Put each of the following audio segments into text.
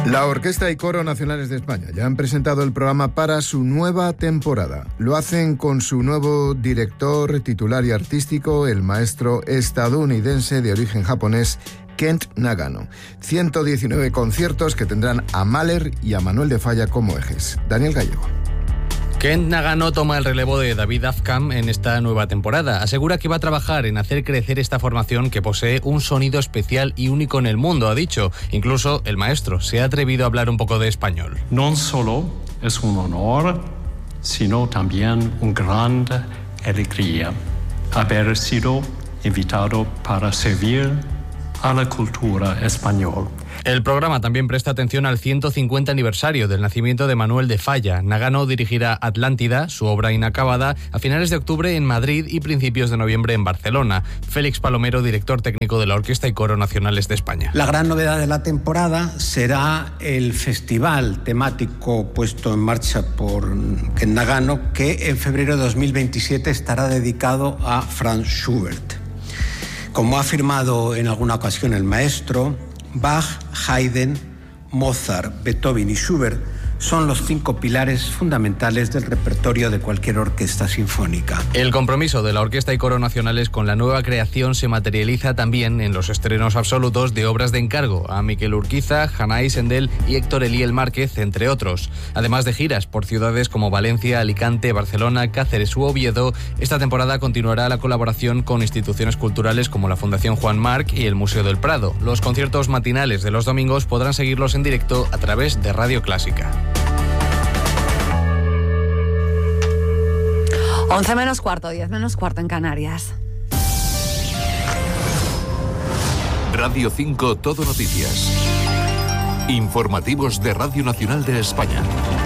La Orquesta y Coro Nacionales de España ya han presentado el programa para su nueva temporada. Lo hacen con su nuevo director, titular y artístico, el maestro estadounidense de origen japonés, Kent Nagano. 119 conciertos que tendrán a Mahler y a Manuel de Falla como ejes. Daniel Gallego. Kent Nagano toma el relevo de David Afkham en esta nueva temporada. Asegura que va a trabajar en hacer crecer esta formación que posee un sonido especial y único en el mundo, ha dicho. Incluso el maestro se ha atrevido a hablar un poco de español. No solo es un honor, sino también una gran alegría haber sido invitado para servir a la cultura española. El programa también presta atención al 150 aniversario del nacimiento de Manuel de Falla. Nagano dirigirá Atlántida, su obra inacabada, a finales de octubre en Madrid y principios de noviembre en Barcelona. Félix Palomero, director técnico de la Orquesta y Coro Nacionales de España. La gran novedad de la temporada será el festival temático puesto en marcha por Kent Nagano, que en febrero de 2027 estará dedicado a Franz Schubert. Como ha afirmado en alguna ocasión el maestro, Bach, Haydn, Mozart, Beethoven y Schubert son los 5 pilares fundamentales del repertorio de cualquier orquesta sinfónica. El compromiso de la Orquesta y Coro Nacionales con la nueva creación se materializa también en los estrenos absolutos de obras de encargo a Miquel Urquiza, Hannah Sendel y Héctor Eliel Márquez, entre otros. Además de giras por ciudades como Valencia, Alicante, Barcelona, Cáceres u Oviedo, esta temporada continuará la colaboración con instituciones culturales como la Fundación Juan Marc y el Museo del Prado. Los conciertos matinales de los domingos podrán seguirlos en directo a través de Radio Clásica. 11 menos cuarto, 10 menos cuarto en Canarias. Radio 5 Todo Noticias. Informativos de Radio Nacional de España.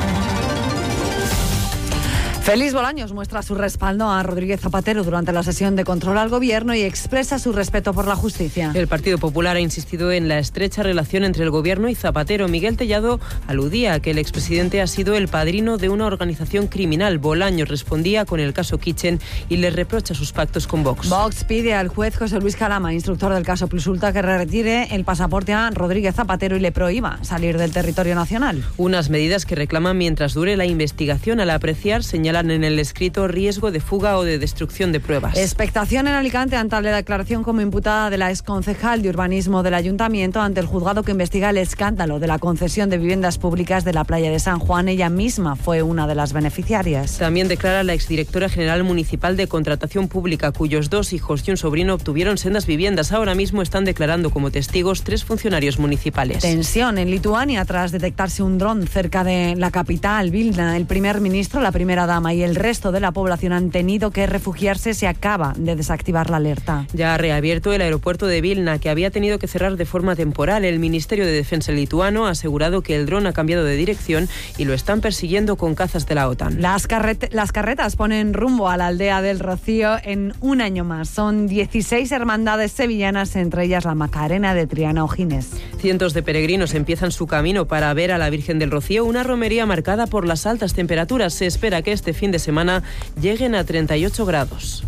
Félix Bolaños muestra su respaldo a Rodríguez Zapatero durante la sesión de control al gobierno y expresa su respeto por la justicia. El Partido Popular ha insistido en la estrecha relación entre el gobierno y Zapatero. Miguel Tellado aludía a que el expresidente ha sido el padrino de una organización criminal. Bolaños respondía con el caso Kitchen y le reprocha sus pactos con Vox. Vox pide al juez José Luis Calama, instructor del caso Plusulta, que retire el pasaporte a Rodríguez Zapatero y le prohíba salir del territorio nacional. Unas medidas que reclaman mientras dure la investigación. Al apreciar, señalan en el escrito riesgo de fuga o de destrucción de pruebas. Expectación en Alicante ante la declaración como imputada de la exconcejal de urbanismo del ayuntamiento ante el juzgado que investiga el escándalo de la concesión de viviendas públicas de la playa de San Juan. Ella misma fue una de las beneficiarias. También declara la exdirectora general municipal de Contratación Pública, cuyos 2 hijos y un sobrino obtuvieron sendas viviendas. Ahora mismo están declarando como testigos 3 funcionarios municipales. Tensión en Lituania tras detectarse un dron cerca de la capital, Vilna. El primer ministro, la primera dama y el resto de la población han tenido que refugiarse. Se acaba de desactivar la alerta. Ya ha reabierto el aeropuerto de Vilna, que había tenido que cerrar de forma temporal. El Ministerio de Defensa lituano ha asegurado que el dron ha cambiado de dirección y lo están persiguiendo con cazas de la OTAN. Las carretas ponen rumbo a la aldea del Rocío en un año más. Son 16 hermandades sevillanas, entre ellas la Macarena de Triana Ojines. Cientos de peregrinos empiezan su camino para ver a la Virgen del Rocío, una romería marcada por las altas temperaturas. Se espera que este fin de semana lleguen a 38 grados.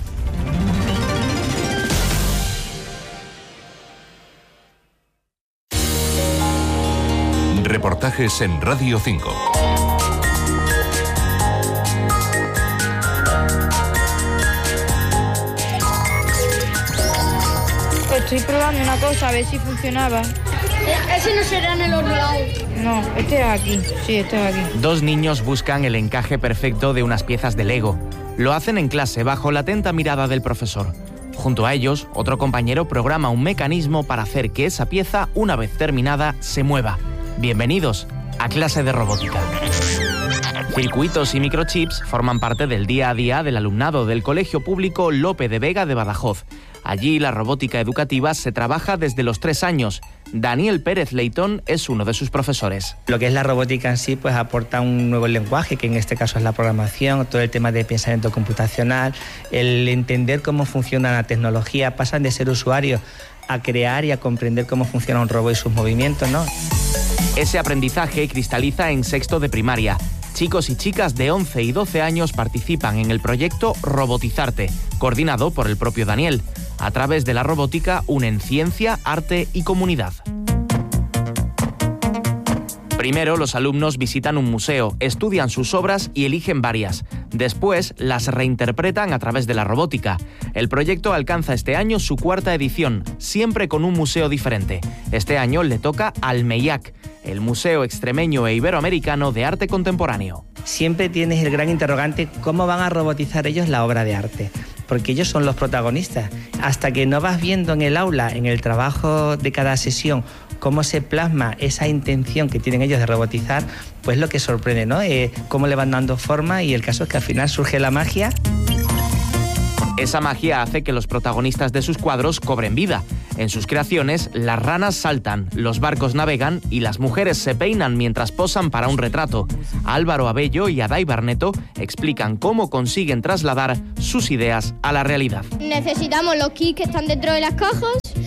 Reportajes en Radio 5. Estoy probando una cosa a ver si funcionaba. Ese no será en el otro lado. No, este es aquí. Sí, este es aquí. 2 niños buscan el encaje perfecto de unas piezas de Lego. Lo hacen en clase bajo la atenta mirada del profesor. Junto a ellos, otro compañero programa un mecanismo para hacer que esa pieza, una vez terminada, se mueva. Bienvenidos a clase de robótica. Circuitos y microchips forman parte del día a día del alumnado del Colegio Público Lope de Vega de Badajoz. Allí la robótica educativa se trabaja desde los 3 años. Daniel Pérez Leitón es uno de sus profesores. Lo que es la robótica en sí, pues aporta un nuevo lenguaje, que en este caso es la programación, todo el tema de pensamiento computacional, el entender cómo funciona la tecnología, pasan de ser usuarios a crear y a comprender cómo funciona un robot y sus movimientos, ¿no? Ese aprendizaje cristaliza en 6º de primaria. Chicos y chicas de 11 y 12 años participan en el proyecto Robotizarte, coordinado por el propio Daniel. A través de la robótica unen ciencia, arte y comunidad. Primero, los alumnos visitan un museo, estudian sus obras y eligen varias. Después, las reinterpretan a través de la robótica. El proyecto alcanza este año su 4ª edición, siempre con un museo diferente. Este año le toca al MEIAC, el Museo Extremeño e Iberoamericano de Arte Contemporáneo. Siempre tienes el gran interrogante, ¿cómo van a robotizar ellos la obra de arte? Porque ellos son los protagonistas. Hasta que no vas viendo en el aula, en el trabajo de cada sesión, cómo se plasma esa intención que tienen ellos de robotizar, pues lo que sorprende, ¿no? Cómo le van dando forma, y el caso es que al final surge la magia. Esa magia hace que los protagonistas de sus cuadros cobren vida. En sus creaciones, las ranas saltan, los barcos navegan y las mujeres se peinan mientras posan para un retrato. Álvaro Abello y Adai Barneto explican cómo consiguen trasladar sus ideas a la realidad. Necesitamos los kits que están dentro de las cajas,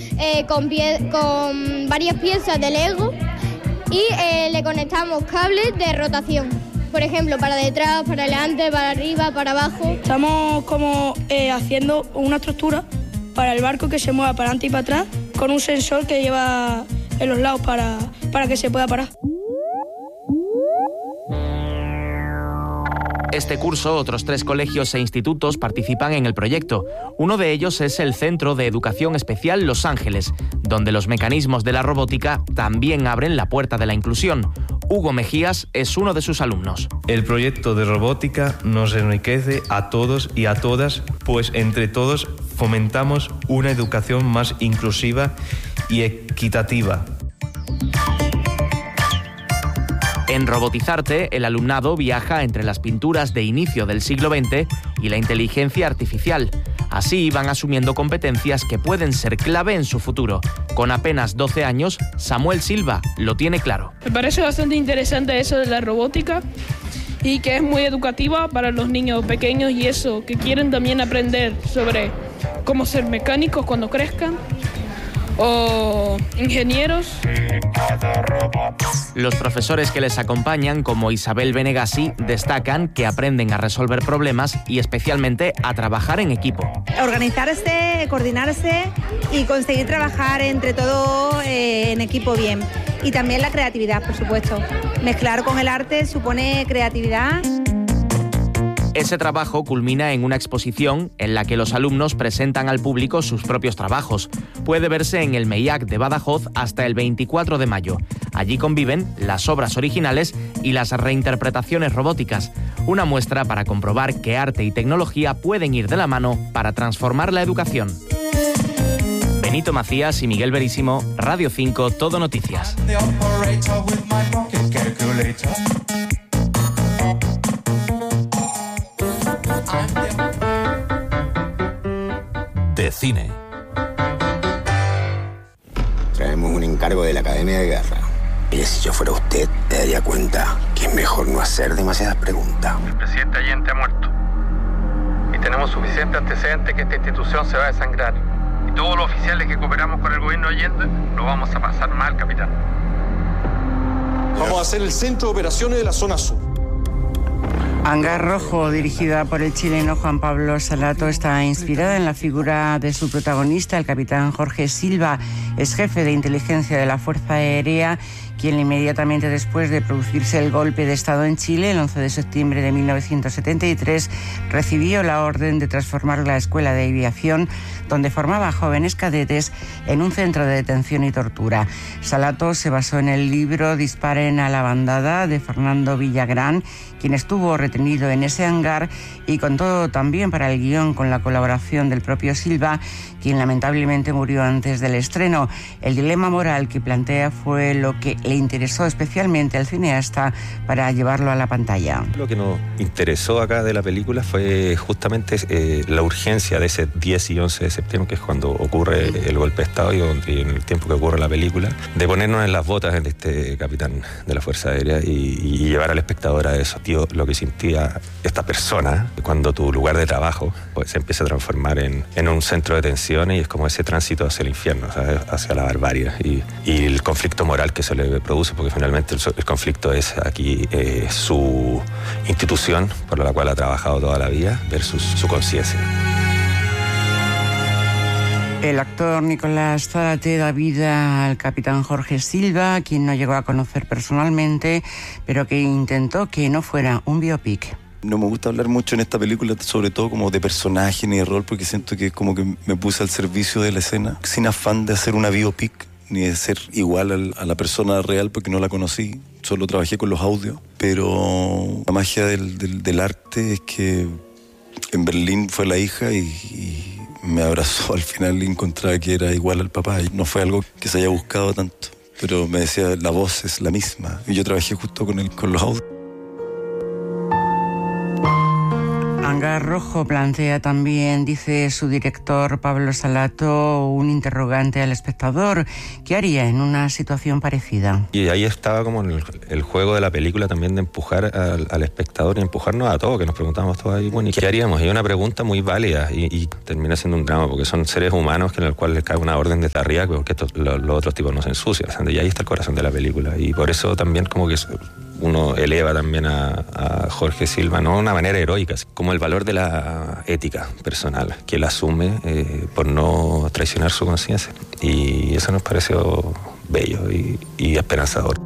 con varias piezas de Lego, y le conectamos cables de rotación. Por ejemplo, para detrás, para adelante, para arriba, para abajo. Estamos como haciendo una estructura para el barco que se mueva para adelante y para atrás, con un sensor que lleva en los lados para que se pueda parar. Este curso, otros 3 colegios e institutos participan en el proyecto. Uno de ellos es el Centro de Educación Especial Los Ángeles, donde los mecanismos de la robótica también abren la puerta de la inclusión. Hugo Mejías es uno de sus alumnos. El proyecto de robótica nos enriquece a todos y a todas, pues entre todos fomentamos una educación más inclusiva y equitativa. En Robotizarte, el alumnado viaja entre las pinturas de inicio del siglo XX y la inteligencia artificial. Así van asumiendo competencias que pueden ser clave en su futuro. Con apenas 12 años, Samuel Silva lo tiene claro. Me parece bastante interesante eso de la robótica y que es muy educativa para los niños pequeños y eso, que quieren también aprender sobre cómo ser mecánicos cuando crezcan o ingenieros. Los profesores que les acompañan, como Isabel Benegasi, destacan que aprenden a resolver problemas y especialmente a trabajar en equipo. Organizarse, coordinarse y conseguir trabajar entre todos en equipo bien. Y también la creatividad, por supuesto. Mezclar con el arte supone creatividad. Ese trabajo culmina en una exposición en la que los alumnos presentan al público sus propios trabajos. Puede verse en el MEIAC de Badajoz hasta el 24 de mayo. Allí conviven las obras originales y las reinterpretaciones robóticas. Una muestra para comprobar que arte y tecnología pueden ir de la mano para transformar la educación. Benito Macías y Miguel Verísimo, Radio 5, Todo Noticias. De cine. Traemos un encargo de la Academia de Guerra. Y si yo fuera usted, te daría cuenta que es mejor no hacer demasiadas preguntas. El presidente Allende ha muerto. Y tenemos suficiente antecedentes que esta institución se va a desangrar. Y todos los oficiales que cooperamos con el gobierno Allende lo vamos a pasar mal, capitán. Vamos a hacer el centro de operaciones de la zona sur. Hangar Rojo, dirigida por el chileno Juan Pablo Salato, está inspirada en la figura de su protagonista, el capitán Jorge Silva, ex jefe de inteligencia de la Fuerza Aérea, quien inmediatamente después de producirse el golpe de Estado en Chile, el 11 de septiembre de 1973, recibió la orden de transformar la Escuela de Aviación, donde formaba a jóvenes cadetes, en un centro de detención y tortura. Salato se basó en el libro Disparen a la bandada, de Fernando Villagrán, quien estuvo retenido en ese hangar, y contó también para el guión con la colaboración del propio Silva, quien lamentablemente murió antes del estreno. El dilema moral que plantea fue lo que le interesó especialmente al cineasta para llevarlo a la pantalla. Lo que nos interesó acá de la película fue justamente la urgencia de ese 10 y 11 de septiembre, que es cuando ocurre el golpe de Estado y en el tiempo que ocurre la película, de ponernos en las botas de este capitán de la Fuerza Aérea y llevar al espectador a eso. Tío, lo que sentía esta persona cuando tu lugar de trabajo pues, se empieza a transformar en un centro de tensión, y es como ese tránsito hacia el infierno, ¿sabes? Hacia la barbarie y el conflicto moral que se le produce, porque finalmente el conflicto es aquí su institución por la cual ha trabajado toda la vida versus su conciencia. El actor Nicolás Zárate da vida al capitán Jorge Silva, quien no llegó a conocer personalmente, pero que intentó que no fuera un biopic. No me gusta hablar mucho en esta película, sobre todo como de personaje ni de rol, porque siento que como que me puse al servicio de la escena, sin afán de hacer una biopic, ni de ser igual a la persona real, porque no la conocí, solo trabajé con los audios. Pero la magia del arte es que en Berlín fue la hija y me abrazó al final y encontraba que era igual al papá. Y no fue algo que se haya buscado tanto, pero me decía, la voz es la misma. Y yo trabajé justo con los audios. Hangar Rojo plantea también, dice su director Pablo Salato, un interrogante al espectador. ¿Qué haría en una situación parecida? Y ahí estaba como el juego de la película también de empujar al espectador y empujarnos a todos, que nos preguntábamos todos ahí, bueno, ¿y qué haríamos? Y es una pregunta muy válida y termina siendo un drama, porque son seres humanos en el cual les cae una orden desde arriba, porque los otros tipos no se ensucian. Y ahí está el corazón de la película. Y por eso también como que uno eleva también a Jorge Silva, no de una manera heroica, como el valor de la ética personal que él asume por no traicionar su conciencia. Y eso nos pareció bello y esperanzador.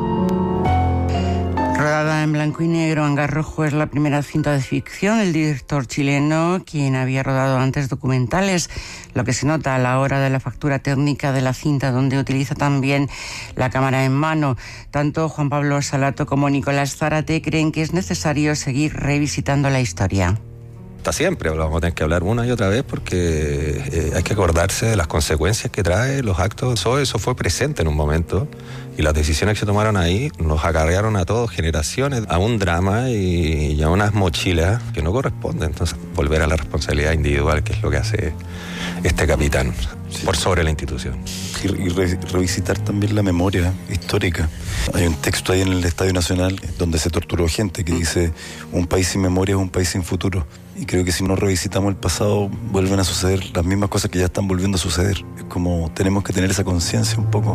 Rodada en blanco y negro, Hangar Rojo es la primera cinta de ficción del director chileno, quien había rodado antes documentales, lo que se nota a la hora de la factura técnica de la cinta, donde utiliza también la cámara en mano. Tanto Juan Pablo Salato como Nicolás Zárate creen que es necesario seguir revisitando la historia. Hasta siempre vamos a tener que hablar una y otra vez porque hay que acordarse de las consecuencias que trae los actos. Eso fue presente en un momento y las decisiones que se tomaron ahí nos acarrearon a todos, generaciones, a un drama y a unas mochilas que no corresponden. Entonces, volver a la responsabilidad individual, que es lo que hace este capitán, sí, por sobre la institución. Y revisitar también la memoria histórica. Hay un texto ahí en el Estadio Nacional donde se torturó gente que dice: un país sin memoria es un país sin futuro. Y creo que si no revisitamos el pasado, vuelven a suceder las mismas cosas que ya están volviendo a suceder. Es como tenemos que tener esa conciencia un poco.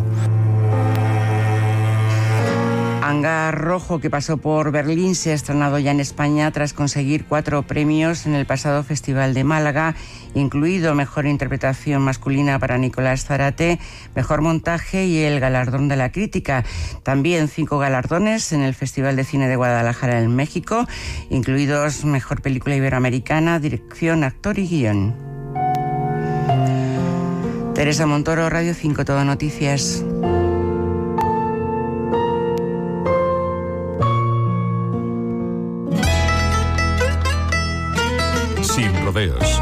Hangar Rojo, que pasó por Berlín, se ha estrenado ya en España tras conseguir 4 premios en el pasado Festival de Málaga, incluido Mejor Interpretación Masculina para Nicolás Zárate, Mejor Montaje y el Galardón de la Crítica. También 5 galardones en el Festival de Cine de Guadalajara en México, incluidos Mejor Película Iberoamericana, Dirección, Actor y Guión. Teresa Montoro, Radio 5, Todo Noticias. Sin rodeos.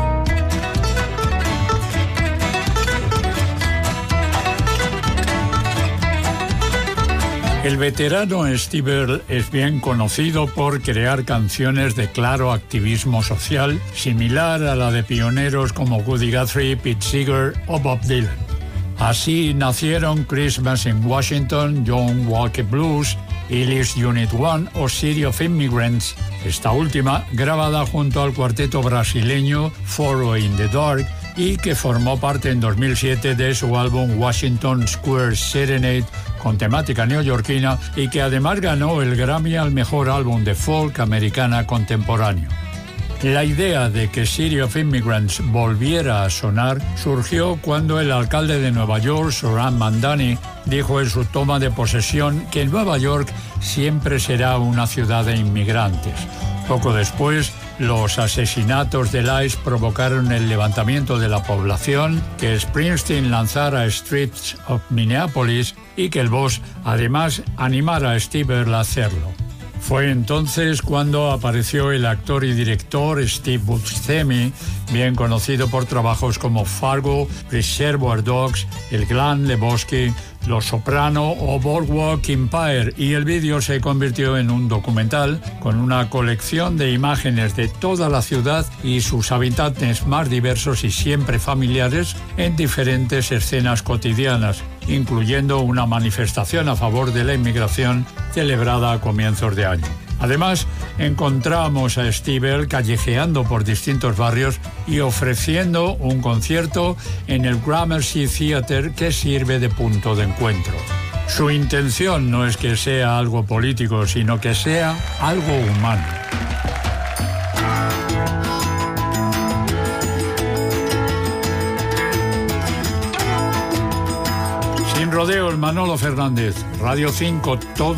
El veterano Steve Earle es bien conocido por crear canciones de claro activismo social, similar a la de pioneros como Woody Guthrie, Pete Seeger o Bob Dylan. Así nacieron Christmas in Washington, John Walker Blues, Illy's Unit 1 o City of Immigrants, esta última grabada junto al cuarteto brasileño Foro in the Dark y que formó parte en 2007 de su álbum Washington Square Serenade con temática neoyorquina y que además ganó el Grammy al mejor álbum de folk americana contemporáneo. La idea de que City of Immigrants volviera a sonar surgió cuando el alcalde de Nueva York, Zohran Mamdani, dijo en su toma de posesión que Nueva York siempre será una ciudad de inmigrantes. Poco después, los asesinatos del ICE provocaron el levantamiento de la población, que Springsteen lanzara Streets of Minneapolis y que el Boss además animara a Steve Earle a hacerlo. Fue entonces cuando apareció el actor y director Steve Buscemi, bien conocido por trabajos como Fargo, Reservoir Dogs, El Gran Lebowski, Los Soprano o Boardwalk Empire, y el vídeo se convirtió en un documental con una colección de imágenes de toda la ciudad y sus habitantes más diversos y siempre familiares en diferentes escenas cotidianas, incluyendo una manifestación a favor de la inmigración celebrada a comienzos de año. Además, encontramos a Steve Earle callejeando por distintos barrios y ofreciendo un concierto en el Gramercy Theatre que sirve de punto de encuentro. Su intención no es que sea algo político, sino que sea algo humano. Rodeos, Manolo Fernández, Radio 5, todo.